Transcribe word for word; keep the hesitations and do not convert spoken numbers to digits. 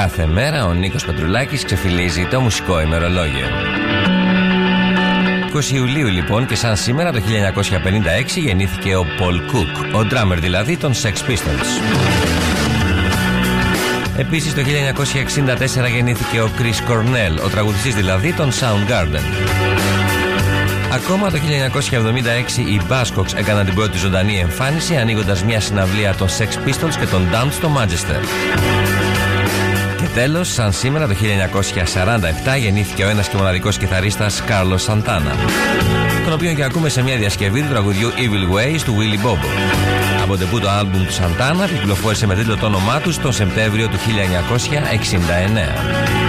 κάθε μέρα ο Νίκος Πετρουλάκης ξεφυλίζει το μουσικό ημερολόγιο. είκοσι Ιουλίου λοιπόν και σαν σήμερα το χίλια εννιακόσια πενήντα έξι γεννήθηκε ο Paul Cook, ο ντράμερ δηλαδή των Sex Pistols. Επίσης το χίλια εννιακόσια εξήντα τέσσερα γεννήθηκε ο Chris Cornell, ο τραγουδιστής δηλαδή των Soundgarden. Ακόμα το χίλια εννιακόσια εβδομήντα έξι οι Buzzcocks έκαναν την πρώτη ζωντανή εμφάνιση ανοίγοντας μια συναυλία των Sex Pistols και των Dance στο Manchester. Και τέλος, σαν σήμερα το χίλια εννιακόσια σαράντα επτά γεννήθηκε ο ένας και μοναδικός κιθαρίστας Carlos Santana, τον οποίο και ακούμε σε μια διασκευή του τραγουδιού Evil Ways του Willy Bobo. Από τεπού το άλμπουμ του Santana κυκλοφόρησε με τίτλο το όνομά του τον Σεπτέμβριο του χίλια εννιακόσια εξήντα εννέα.